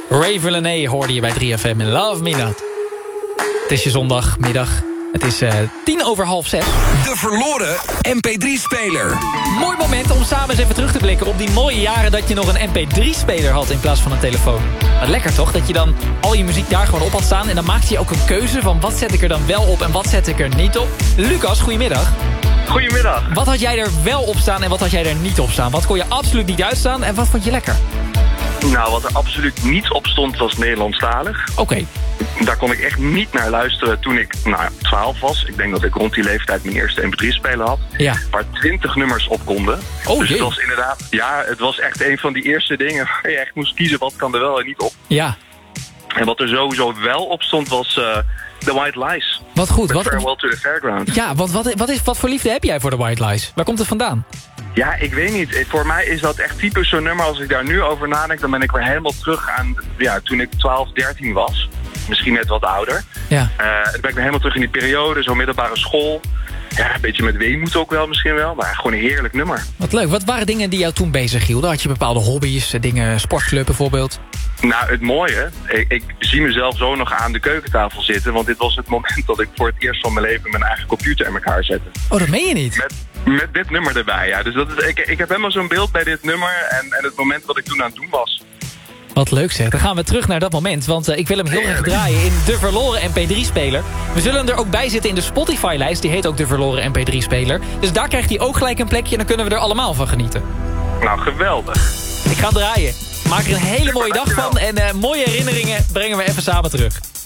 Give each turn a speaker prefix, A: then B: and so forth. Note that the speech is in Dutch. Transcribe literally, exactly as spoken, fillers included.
A: Ray Villanet hoorde je bij drie F M in Love Me Not. Het is je zondagmiddag. Het is uh, tien over half zes.
B: De verloren M P drie speler.
A: Mooi moment om samen eens even terug te blikken op die mooie jaren dat je nog een M P drie speler had in plaats van een telefoon. Wat lekker toch, dat je dan al je muziek daar gewoon op had staan. En dan maakte je ook een keuze van wat zet ik er dan wel op en wat zet ik er niet op. Lucas, goedemiddag.
C: Goedemiddag.
A: Wat had jij er wel op staan en wat had jij er niet op staan? Wat kon je absoluut niet uitstaan en wat vond je lekker?
C: Nou, wat er absoluut niet op stond was Nederlandstalig.
A: Oké. Okay.
C: Daar kon ik echt niet naar luisteren toen ik nou, twaalf was. Ik denk dat ik rond die leeftijd mijn eerste M P drie speler had.
A: Ja.
C: Waar twintig nummers op konden.
A: Oh,
C: dus
A: jee.
C: het was inderdaad, ja, het was echt een van die eerste dingen waar je echt moest kiezen wat kan er wel en niet op.
A: Ja.
C: En wat er sowieso wel op stond was uh, The White Lies.
A: Wat goed. Wat...
C: Farewell to the Fairground.
A: Ja, want wat, wat, is, wat voor liefde heb jij voor The White Lies? Waar komt het vandaan?
C: Ja, ik weet niet. Voor mij is dat echt typisch zo'n nummer. Als ik daar nu over nadenk, dan ben ik weer helemaal terug aan ja, toen ik twaalf, dertien was. Misschien net wat ouder.
A: Ja.
C: Uh, dan ben ik weer helemaal terug in die periode, zo'n middelbare school. Ja, een beetje met weemoed ook wel misschien wel. Maar gewoon een heerlijk nummer.
A: Wat leuk. Wat waren dingen die jou toen bezig hielden? Had je bepaalde hobby's, dingen, sportclub bijvoorbeeld?
C: Nou, het mooie, ik, ik zie mezelf zo nog aan de keukentafel zitten. Want dit was het moment dat ik voor het eerst van mijn leven mijn eigen computer in elkaar zette.
A: Oh, dat meen je niet?
C: Met, met dit nummer erbij, ja. Dus dat is, ik, ik heb helemaal zo'n beeld bij dit nummer en, en het moment wat ik toen aan het doen was.
A: Wat leuk zeg. Dan gaan we terug naar dat moment. Want uh, ik wil hem heel erg draaien in De Verloren M P drie speler. We zullen hem er ook bij zitten in de Spotify-lijst. Die heet ook De Verloren M P drie speler. Dus daar krijgt hij ook gelijk een plekje en dan kunnen we er allemaal van genieten.
C: Nou, geweldig.
A: Ik ga draaien. Maak er een hele mooie dag van. En uh, mooie herinneringen brengen we even samen terug.